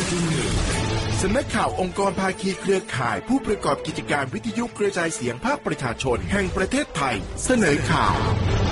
สำนักข่าวองค์กรภาคีเครือข่ายผู้ประกอบกิจการวิทยุกระจายเสียงภาคประชาชนแห่งประเทศไทยเสนอข่าว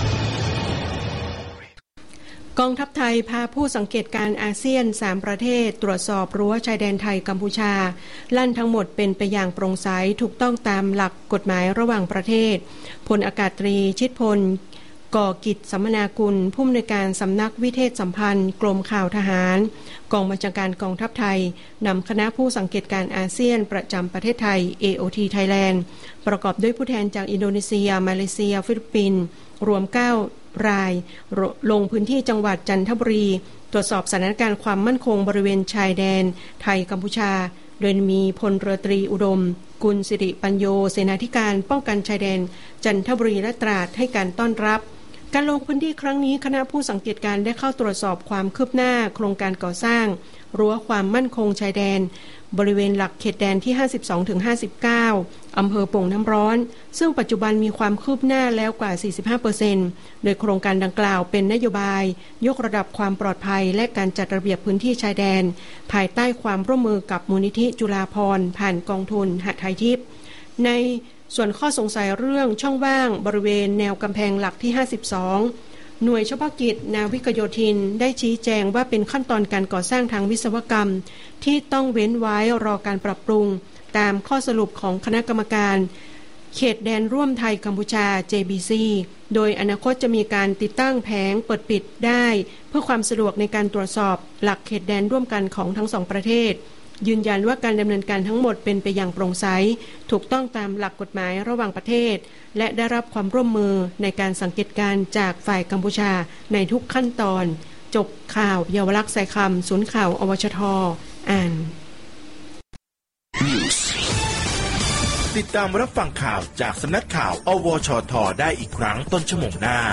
กองทัพไทยพาผู้สังเกตการอาเซียน3ประเทศตรวจสอบรั้วชายแดนไทยกัมพูชาลั่นทั้งหมดเป็นไปอย่างโปร่งใสถูกต้องตามหลักกฎหมายระหว่างประเทศพลอากาศตรีชิดพลก่อกิจสัมมนากุลผู้อำนวยการสำนักวิเทศสัมพันธ์กรมข่าวทหารกองบัญชาการกองทัพไทยนำคณะผู้สังเกตการอาเซียนประจำประเทศไทย AOT Thailand ประกอบด้วยผู้แทนจากอินโดนีเซียมาเลเซียฟิลิปปินส์รวม9รายลงพื้นที่จังหวัดจันทบุรีตรวจสอบสถานการณ์ความมั่นคงบริเวณชายแดนไทยกัมพูชาโดยมีพลเรือตรีอุดมกุลสิริปัญโยเสนาธิการป้องกันชายแดนจันทบุรีและตราดให้การต้อนรับการลงพื้นที่ครั้งนี้คณะผู้สังเกตการณ์ได้เข้าตรวจสอบความคืบหน้าโครงการก่อสร้างรั้วความมั่นคงชายแดนบริเวณหลักเขตแดนที่ 52-59 อำเภอโป่งน้ำร้อนซึ่งปัจจุบันมีความคืบหน้าแล้วกว่า 45% โดยโครงการดังกล่าวเป็นนโยบายยกระดับความปลอดภัยและการจัดระเบียบพื้นที่ชายแดนภายใต้ความร่วมมือกับมูลนิธิจุฬาภรณ์ผ่านกองทุนหทัยทิพย์ในส่วนข้อสงสัยเรื่องช่องว่างบริเวณแนวกำแพงหลักที่ 52 หน่วยเฉพาะกิจนาวิกโยธินได้ชี้แจงว่าเป็นขั้นตอนการก่อสร้างทางวิศวกรรมที่ต้องเว้นไว้รอการปรับปรุงตามข้อสรุปของคณะกรรมการเขตแดนร่วมไทยกัมพูชา JBC โดยอนาคตจะมีการติดตั้งแผงเปิดปิดได้เพื่อความสะดวกในการตรวจสอบหลักเขตแดนร่วมกันของทั้งสองประเทศยืนยันว่าการดำเนินการทั้งหมดเป็นไปอย่างโปร่งใสถูกต้องตามหลักกฎหมายระหว่างประเทศและได้รับความร่วมมือในการสังเกตการณ์จากฝ่ายกัมพูชาในทุกขั้นตอนจบข่าวเยาวลักษณ์สายคำศูนย์ข่าวอวชท.อ่านติดตามรับฟังข่าวจากสำนักข่าวอวชท.ได้อีกครั้งต้นชั่วโมงหน้า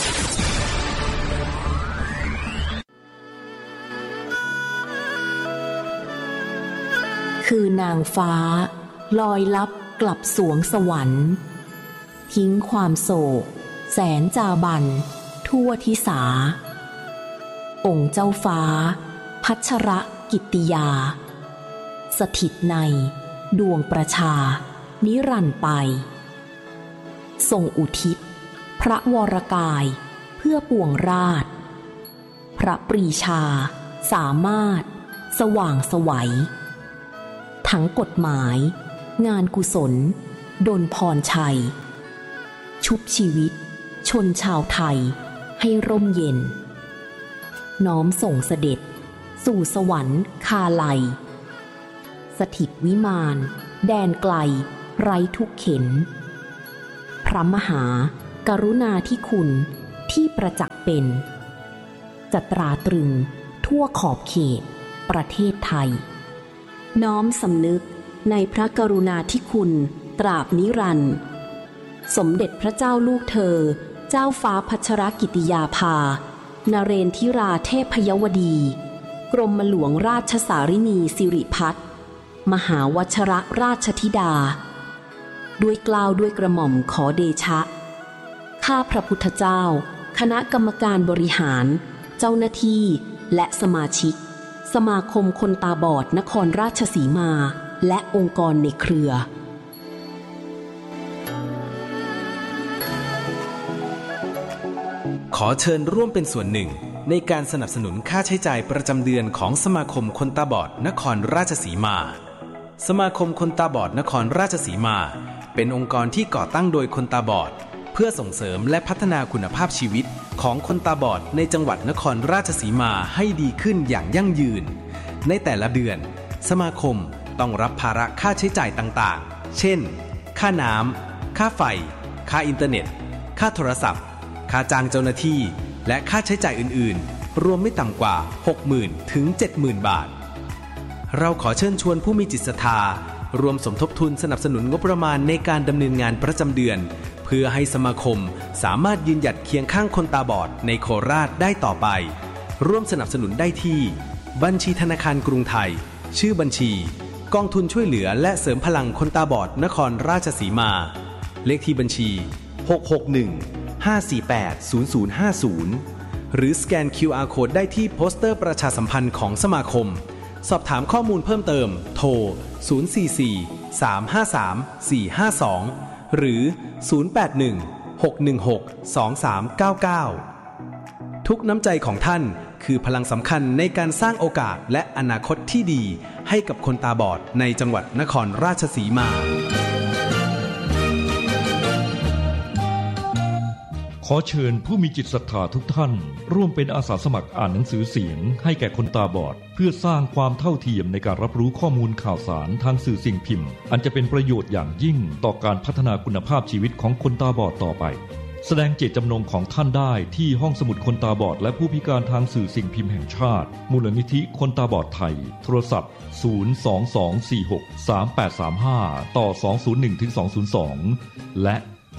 คือนางฟ้าลอยลับกลับสวงสวรรค์ทิ้งความโศกแสนจาบันทั่วทิสาองค์เจ้าฟ้าพัชรกิตติยาสถิตในดวงประชานิรันดร์ไปทรงอุทิศพระวรกายเพื่อปวงราชพระปรีชาสามารถสว่างไสวทั้งกฎหมายงานกุศลดลพรชัยชุบชีวิตชนชาวไทยให้ร่มเย็นน้อมส่งเสด็จสู่สวรรค์คาไลสถิตวิมานแดนไกลไร้ทุกเข็ญพระมหากรุณาธิคุณที่ประจักษ์เป็นจะตราตรึงทั่วขอบเขตประเทศไทยน้อมสำนึกในพระกรุณาธิคุณตราบนิรันดร์สมเด็จพระเจ้าลูกเธอเจ้าฟ้าพัชรกิติยาภานเรนทิราเทพยวดีกรมหลวงราชสารินีสิริพัฒน์มหาวชรราชธิดาด้วยเกล้าด้วยกระหม่อมขอเดชะข้าพระพุทธเจ้าคณะกรรมการบริหารเจ้าหน้าที่และสมาชิกสมาคมคนตาบอดนครราชสีมาและองค์กรในเครือขอเชิญร่วมเป็นส่วนหนึ่งในการสนับสนุนค่าใช้จ่ายประจำเดือนของสมาคมคนตาบอดนครราชสีมาสมาคมคนตาบอดนครราชสีมาเป็นองค์กรที่ก่อตั้งโดยคนตาบอดเพื่อส่งเสริมและพัฒนาคุณภาพชีวิตของคนตาบอดในจังหวัดนครราชสีมาให้ดีขึ้นอย่างยั่งยืนในแต่ละเดือนสมาคมต้องรับภาระค่าใช้จ่ายต่างๆเช่นค่าน้ำค่าไฟค่าอินเทอร์เน็ตค่าโทรศัพท์ค่าจ้างเจ้าหน้าที่และค่าใช้จ่ายอื่นๆรวมไม่ต่ำกว่า 60,000 ถึง 70,000 บาทเราขอเชิญชวนผู้มีจิตศรัทธารวมสมทบทุนสนับสนุนงบประมาณในการดำเนินงานประจำเดือนเพื่อให้สมาคมสามารถยืนหยัดเคียงข้างคนตาบอดในโคราชได้ต่อไปร่วมสนับสนุนได้ที่บัญชีธนาคารกรุงไทยชื่อบัญชีกองทุนช่วยเหลือและเสริมพลังคนตาบอดนครราชสีมาเลขที่บัญชี661-548-0050หรือสแกน QR Code ได้ที่โปสเตอร์ประชาสัมพันธ์ของสมาคมสอบถามข้อมูลเพิ่มเติมโทร044-353-452หรือ081-616-2399ทุกน้ำใจของท่านคือพลังสำคัญในการสร้างโอกาสและอนาคตที่ดีให้กับคนตาบอดในจังหวัดนครราชสีมาขอเชิญผู้มีจิตศรัทธาทุกท่านร่วมเป็นอาสาสมัครอ่านหนังสือเสียงให้แก่คนตาบอดเพื่อสร้างความเท่าเทียมในการรับรู้ข้อมูลข่าวสารทางสื่อสิ่งพิมพ์อันจะเป็นประโยชน์อย่างยิ่งต่อการพัฒนาคุณภาพชีวิตของคนตาบอดต่อไปแสดงเจตจำนงของท่านได้ที่ห้องสมุดคนตาบอดและผู้พิการทางสื่อสิ่งพิมพ์แห่งชาติมูลนิธิคนตาบอดไทยโทรศัพท์022463835ต่อ201-202และ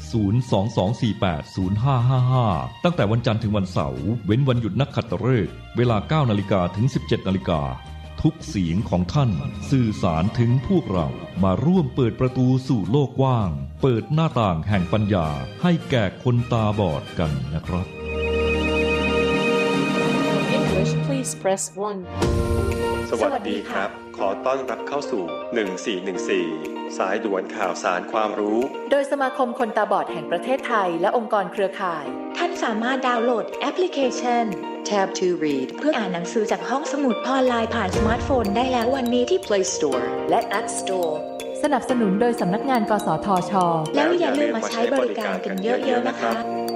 022480555ตั้งแต่วันจันทร์ถึงวันเสาร์เว้นวันหยุดนักขัตฤกษ์เวลา 9:00 นถึง 17:00 นทุกเสียงของท่านสื่อสารถึงพวกเรามาร่วมเปิดประตูสู่โลกกว้างเปิดหน้าต่างแห่งปัญญาให้แก่คนตาบอดกันนะครับ English please press 1 สวัสดีครับขอต้อนรับเข้าสู่1414สายด่วนข่าวสารความรู้โดยสมาคมคนตาบอดแห่งประเทศไทยและองค์กรเครือข่ายท่านสามารถดาวน์โหลดแอปพลิเคชัน Tab to Read เพื่ออ่านหนังสือจากห้องสมุดออนไลน์ผ่านสมาร์ทโฟนได้แล้ววันนี้ที่ Play Store และ App Store สนับสนุนโดยสำนักงานกสทช. แล้วอย่าลืมมาใช้บริการกันเยอะๆนะคะ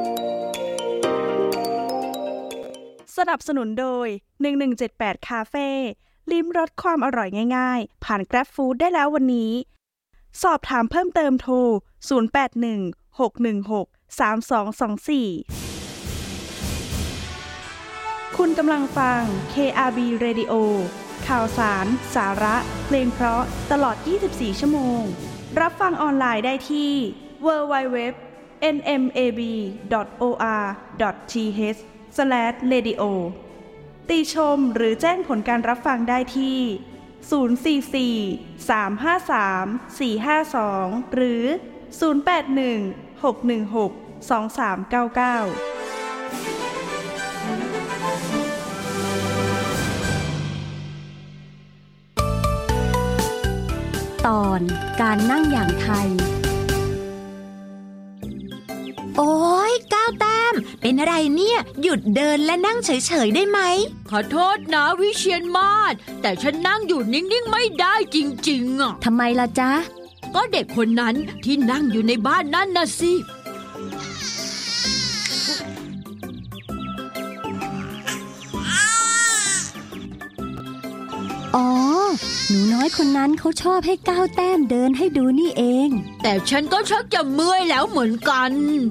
สนับสนุนโดย1178คาเฟ่ลิ้มรสความอร่อยง่ายๆผ่าน Grab Food ได้แล้ววันนี้สอบถามเพิ่มเติมโทร0816163224คุณกำลังฟัง KRB Radio ข่าวสารสาระเพลงเพราะตลอด24ชั่วโมงรับฟังออนไลน์ได้ที่ www.nmab.or.th/radio ติชมหรือแจ้งผลการรับฟังได้ที่044-353-452หรือ081-616-2399 ตอนการนั่งอย่างไทยโอ๊ยก้าวแต้มเป็นอะไรเนี่ยหยุดเดินและนั่งเฉยๆได้ไหมขอโทษนะวิเชียรมาศแต่ฉันนั่งอยู่นิ่งๆไม่ได้จริงๆอ่ะทำไมล่ะจ๊ะก็เด็กคนนั้นที่นั่งอยู่ในบ้านนั่นน่ะสิอ๋อหนูน้อยคนนั้นเขาชอบให้ก้าวแต้มเดินให้ดูนี่เองแต่ฉันก็ชักจะเมื่อยแล้วเหมือนกัน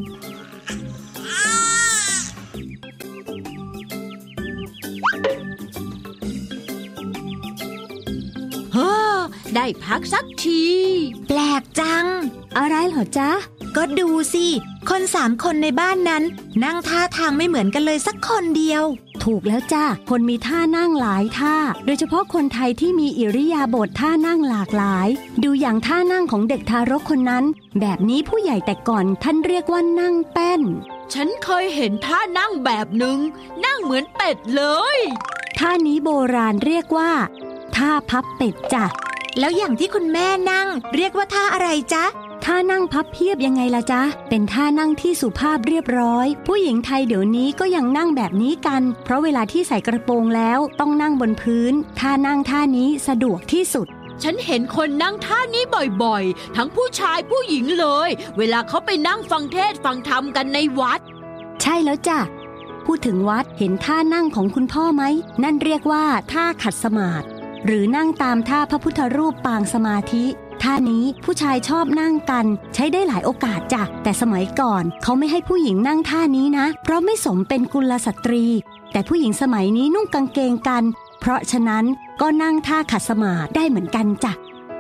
ได้พักสักทีแปลกจังอะไรเหรอจ๊ะก็ดูสิคน3 คนในบ้านนั้นนั่งท่าทางไม่เหมือนกันเลยสักคนเดียวถูกแล้วจ้ะคนมีท่านั่งหลายท่าโดยเฉพาะคนไทยที่มีอิริยาบถท่านั่งหลากหลายดูอย่างท่านั่งของเด็กทารกคนนั้นแบบนี้ผู้ใหญ่แต่ก่อนท่านเรียกว่านั่งแป้นฉันเคยเห็นท่านั่งแบบหนึ่งนั่งเหมือนเป็ดเลยท่านี้โบราณเรียกว่าท่าพับเป็ดจ้ะแล้วอย่างที่คุณแม่นั่งเรียกว่าท่าอะไรจ๊ะท่านั่งพับเพียบยังไงล่ะจ๊ะเป็นท่านั่งที่สุภาพเรียบร้อยผู้หญิงไทยเดี๋ยวนี้ก็ยังนั่งแบบนี้กันเพราะเวลาที่ใส่กระโปรงแล้วต้องนั่งบนพื้นท่านั่งท่านี้สะดวกที่สุดฉันเห็นคนนั่งท่านี้บ่อยๆทั้งผู้ชายผู้หญิงเลยเวลาเขาไปนั่งฟังเทศน์ฟังธรรมกันในวัดใช่แล้วจ้ะพูดถึงวัดเห็นท่านั่งของคุณพ่อไหมนั่นเรียกว่าท่าขัดสมาธิหรือนั่งตามท่าพระพุทธรูปปางสมาธิท่านี้ผู้ชายชอบนั่งกันใช้ได้หลายโอกาสจ้ะแต่สมัยก่อนเขาไม่ให้ผู้หญิงนั่งท่านี้นะเพราะไม่สมเป็นกุลสตรีแต่ผู้หญิงสมัยนี้นุ่งกางเกงกันเพราะฉะนั้นก็นั่งท่าขัดสมาธิได้เหมือนกันจ้ะ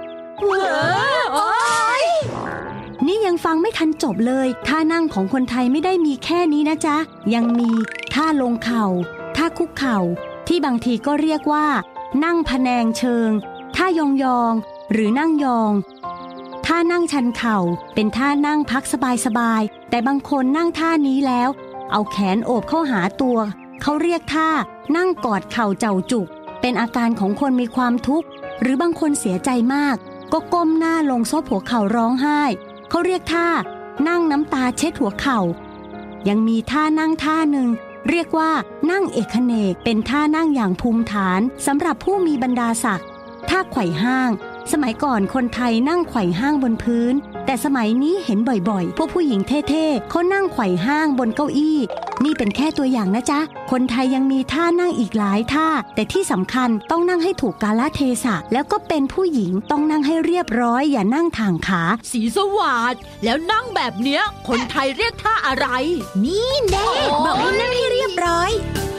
นี่ยังฟังไม่ทันจบเลยท่านั่งของคนไทยไม่ได้มีแค่นี้นะจ๊ะยังมีท่าลงเข่าท่าคุกเข่าที่บางทีก็เรียกว่านั่งพะแนงเชิงท่ายองๆหรือนั่งยองท่านั่งชันเข่าเป็นท่านั่งพักสบายๆแต่บางคนนั่งท่านี้แล้วเอาแขนโอบเข้าหาตัวเขาเรียกท่านั่งกอดเข่าเจ้าจุกเป็นอาการของคนมีความทุกข์หรือบางคนเสียใจมากก็ก้มหน้าลงซบหัวเข่าร้องไห้เขาเรียกท่านั่งน้ำตาเช็ดหัวเข่ายังมีท่านั่งท่าหนึ่งเรียกว่านั่งเอกเนกเป็นท่านั่งอย่างภูมิฐานสำหรับผู้มีบรรดาศักดิ์ท่าไขว่ห้างสมัยก่อนคนไทยนั่งไขว่ห้างบนพื้นแต่สมัยนี้เห็นบ่อยๆพวกผู้หญิงเท่ๆเขานั่งไขว่ห้างบนเก้าอี้นี่เป็นแค่ตัวอย่างนะจ๊ะคนไทยยังมีท่านั่งอีกหลายท่าแต่ที่สำคัญต้องนั่งให้ถูกกาลเทศะแล้วก็เป็นผู้หญิงต้องนั่งให้เรียบร้อยอย่านั่งถ่างขาสีสวัสดิ์แล้วนั่งแบบเนี้ยคนไทยเรียกท่าอะไรนี่แน่บอกให้นั่งให้เรียบร้อย